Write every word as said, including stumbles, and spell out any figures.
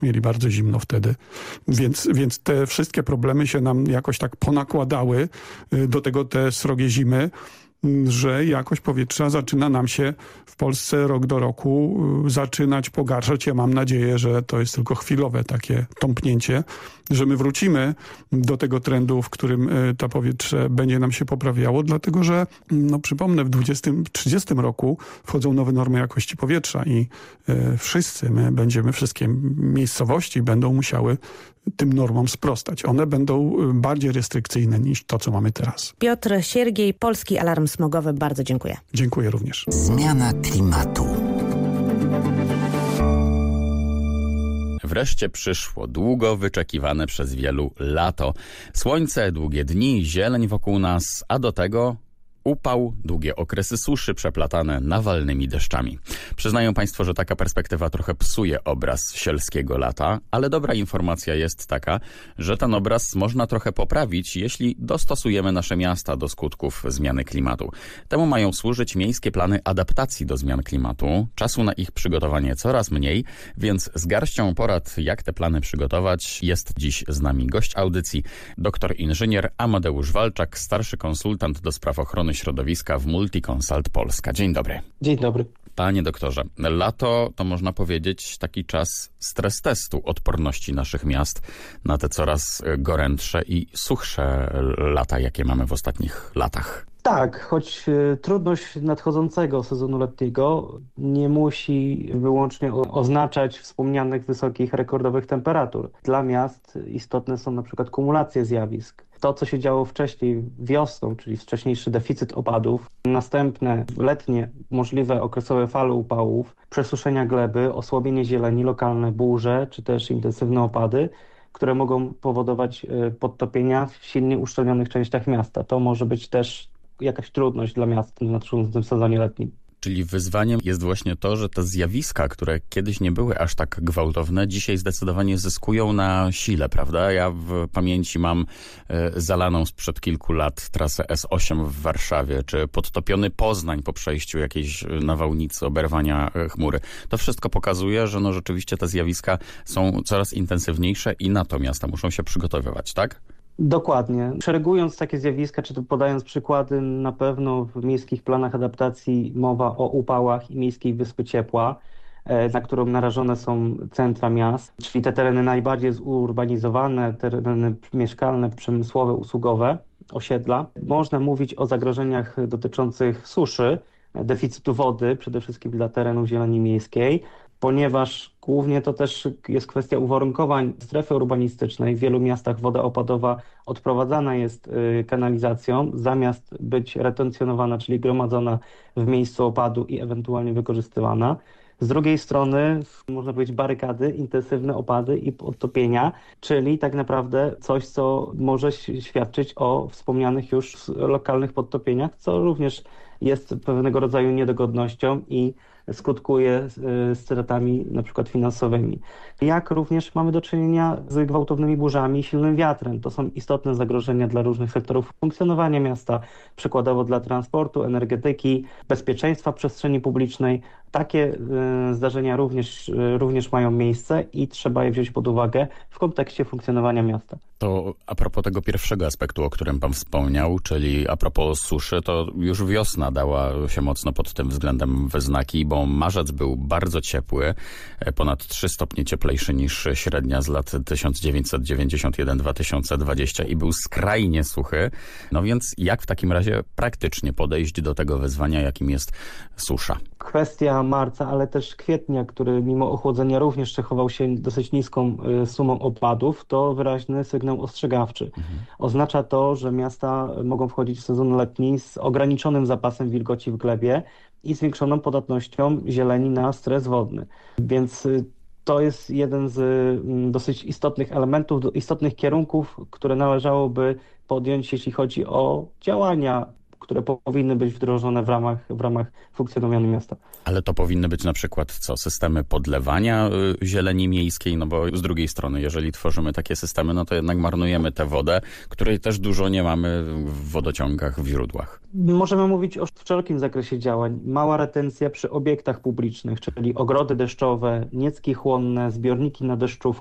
mieli bardzo zimno wtedy. Więc, więc te wszystkie problemy się nam jakoś tak ponakładały, do tego te srogie zimy, że jakość powietrza zaczyna nam się w Polsce rok do roku zaczynać pogarszać. Ja mam nadzieję, że to jest tylko chwilowe takie tąpnięcie, że my wrócimy do tego trendu, w którym to powietrze będzie nam się poprawiało, dlatego że, no przypomnę, w dwudziestym trzydziestym roku wchodzą nowe normy jakości powietrza i e, wszyscy my będziemy, wszystkie miejscowości będą musiały tym normom sprostać. One będą bardziej restrykcyjne niż to, co mamy teraz. Piotr Siergiej, Polski Alarm Smogowy. Bardzo dziękuję. Dziękuję również. Zmiana klimatu. Wreszcie przyszło długo wyczekiwane przez wielu lato. Słońce, długie dni, zieleń wokół nas, a do tego upał, długie okresy suszy przeplatane nawalnymi deszczami. Przyznają Państwo, że taka perspektywa trochę psuje obraz sielskiego lata, ale dobra informacja jest taka, że ten obraz można trochę poprawić, jeśli dostosujemy nasze miasta do skutków zmiany klimatu. Temu mają służyć miejskie plany adaptacji do zmian klimatu. Czasu na ich przygotowanie coraz mniej, więc z garścią porad, jak te plany przygotować, jest dziś z nami gość audycji, doktor inżynier Amadeusz Walczak, starszy konsultant do spraw ochrony środowiska w Multiconsult Polska. Dzień dobry. Dzień dobry. Panie doktorze, lato to można powiedzieć taki czas stres testu odporności naszych miast na te coraz gorętsze i suchsze lata, jakie mamy w ostatnich latach. Tak, choć trudność nadchodzącego sezonu letniego nie musi wyłącznie oznaczać wspomnianych wysokich, rekordowych temperatur. Dla miast istotne są na przykład kumulacje zjawisk. To, co się działo wcześniej wiosną, czyli wcześniejszy deficyt opadów, następne letnie możliwe okresowe fale upałów, przesuszenia gleby, osłabienie zieleni, lokalne burze, czy też intensywne opady, które mogą powodować podtopienia w silnie uszczelnionych częściach miasta. To może być też jakaś trudność dla miast w nadchodzącym sezonie letnim. Czyli wyzwaniem jest właśnie to, że te zjawiska, które kiedyś nie były aż tak gwałtowne, dzisiaj zdecydowanie zyskują na sile, prawda? Ja w pamięci mam y, zalaną sprzed kilku lat trasę S osiem w Warszawie, czy podtopiony Poznań po przejściu jakiejś nawałnicy, oberwania y, chmury. To wszystko pokazuje, że no rzeczywiście te zjawiska są coraz intensywniejsze i na to miasta muszą się przygotowywać, tak? Dokładnie. Szeregując takie zjawiska, czy to podając przykłady, na pewno w miejskich planach adaptacji mowa o upałach i miejskiej wyspy ciepła, na którą narażone są centra miast, czyli te tereny najbardziej zurbanizowane, tereny mieszkalne, przemysłowe, usługowe, osiedla. Można mówić o zagrożeniach dotyczących suszy, deficytu wody, przede wszystkim dla terenów zieleni miejskiej, ponieważ głównie to też jest kwestia uwarunkowań strefy urbanistycznej. W wielu miastach woda opadowa odprowadzana jest kanalizacją, zamiast być retencjonowana, czyli gromadzona w miejscu opadu i ewentualnie wykorzystywana. Z drugiej strony, można powiedzieć, barykady, intensywne opady i podtopienia, czyli tak naprawdę coś, co może świadczyć o wspomnianych już lokalnych podtopieniach, co również jest pewnego rodzaju niedogodnością i skutkuje stratami na przykład finansowymi. Jak również mamy do czynienia z gwałtownymi burzami i silnym wiatrem. To są istotne zagrożenia dla różnych sektorów funkcjonowania miasta, przykładowo dla transportu, energetyki, bezpieczeństwa przestrzeni publicznej. Takie zdarzenia również, również mają miejsce i trzeba je wziąć pod uwagę w kontekście funkcjonowania miasta. To a propos tego pierwszego aspektu, o którym pan wspomniał, czyli a propos suszy, to już wiosna dała się mocno pod tym względem we znaki, bo marzec był bardzo ciepły, ponad trzy stopnie cieplejszy niż średnia z lat tysiąc dziewięćset dziewięćdziesiąt jeden do dwa tysiące dwudziestego i był skrajnie suchy. No więc jak w takim razie praktycznie podejść do tego wyzwania, jakim jest susza? Kwestia marca, ale też kwietnia, który mimo ochłodzenia również cechował się dosyć niską sumą opadów, to wyraźny sygnał ostrzegawczy. Mhm. Oznacza to, że miasta mogą wchodzić w sezon letni z ograniczonym zapasem wilgoci w glebie i zwiększoną podatnością zieleni na stres wodny. Więc to jest jeden z dosyć istotnych elementów, istotnych kierunków, które należałoby podjąć, jeśli chodzi o działania które powinny być wdrożone w ramach, w ramach funkcjonowania miasta. Ale to powinny być na przykład co? Systemy podlewania y, zieleni miejskiej? No bo z drugiej strony, jeżeli tworzymy takie systemy, no to jednak marnujemy tę wodę, której też dużo nie mamy w wodociągach, w źródłach. Możemy mówić o wszelkim zakresie działań. Mała retencja przy obiektach publicznych, czyli ogrody deszczowe, niecki chłonne, zbiorniki na deszczówkę.